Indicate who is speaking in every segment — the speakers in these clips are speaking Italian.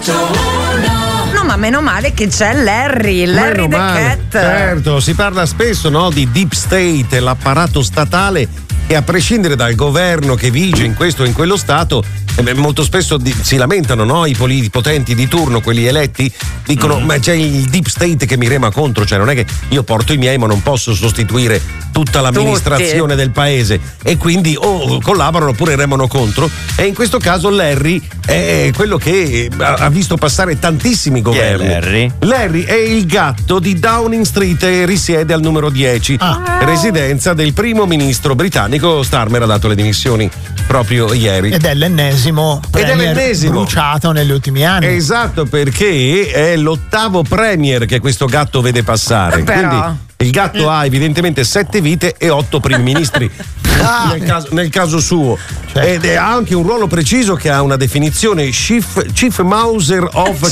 Speaker 1: No, ma meno male che c'è Larry the Cat.
Speaker 2: Certo, si parla spesso, no, di deep state, l'apparato statale che a prescindere dal governo che vige in questo o in quello stato, molto spesso si lamentano, no? I potenti di turno, quelli eletti, dicono ma c'è il deep state che mi rema contro, cioè non è che io porto i miei ma non posso sostituire tutta l'amministrazione del paese, e quindi o collaborano oppure remano contro, e in questo caso Larry è quello che ha visto passare tantissimi governi. Larry è il gatto di Downing Street e risiede al numero 10, residenza del primo ministro britannico. Starmer ha dato le dimissioni proprio ieri.
Speaker 3: Ed è l'ennesimo bruciato negli ultimi anni.
Speaker 2: Esatto, perché è l'8º premier che questo gatto vede passare. Quindi il gatto ha evidentemente 7 vite e 8 primi ministri. Nel caso suo, ed ha anche un ruolo preciso che ha una definizione: Chief Mauser of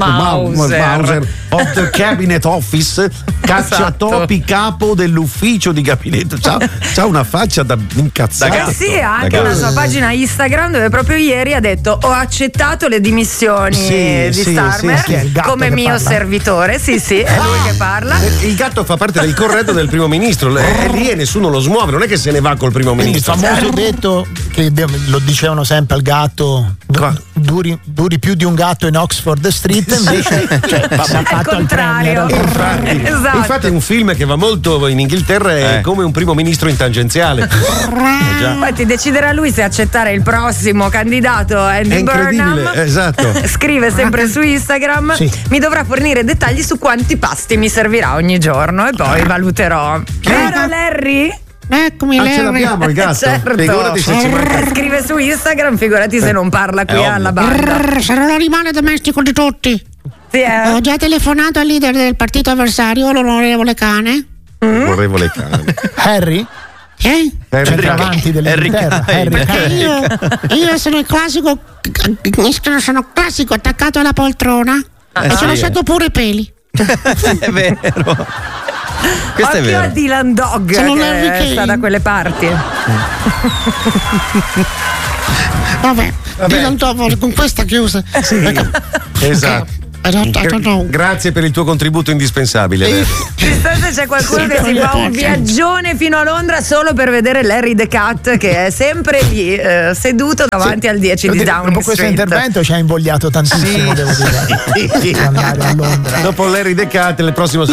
Speaker 2: the Cabinet Office, cacciatopi capo dell'ufficio di gabinetto. C'ha una faccia da incazzato.
Speaker 1: Sì, ha anche una sua pagina Instagram dove proprio ieri ha detto: ho accettato le dimissioni di Starmer come mio servitore. Sì, è lui che parla.
Speaker 2: Il gatto fa parte del corretto del primo ministro, è lì e nessuno lo smuove, non è che se ne va col primo ministro.
Speaker 3: Il famoso detto che lo dicevano sempre al gatto: duri più di un gatto in Oxford Street, invece va fatto al contrario.
Speaker 2: Infatti è un film che va molto in Inghilterra, è come un primo ministro in tangenziale.
Speaker 1: Infatti deciderà lui se accettare il prossimo candidato, Andy Burnham.
Speaker 2: Esatto.
Speaker 1: Scrive sempre su Instagram: mi dovrà fornire dettagli su quanti pasti mi servirà ogni giorno e poi valuterò. Vero Larry?
Speaker 4: Eccomi, Larry.
Speaker 2: Ce l'abbiamo il gatto.
Speaker 1: Certo.
Speaker 2: Figurati se ci manca.
Speaker 1: Scrive su Instagram, figurati se non parla qui alla banda.
Speaker 4: Sarò l'animale domestico di tutti. Ho già telefonato al leader del partito avversario, l'onorevole Cane.
Speaker 2: Onorevole Cane.
Speaker 3: Harry? Centravanti dell'Inghilterra.
Speaker 4: Io sono il classico, sono classico attaccato alla poltrona e ci ho lasciato pure i peli.
Speaker 5: È vero. Questo è vero.
Speaker 1: A Dylan Dog che sta da quelle parti.
Speaker 4: Vabbè. Dylan Dog con questa chiusa.
Speaker 2: Esatto. Grazie per il tuo contributo indispensabile.
Speaker 1: Chissà se c'è qualcuno che si fa un viaggione fino a Londra solo per vedere Larry the Cat, che è sempre lì seduto davanti al 10 di Downing Street.
Speaker 3: Dopo questo intervento ci ha invogliato tantissimo, devo dire. Andare a Londra.
Speaker 2: Dopo Larry the Cat, il prossimo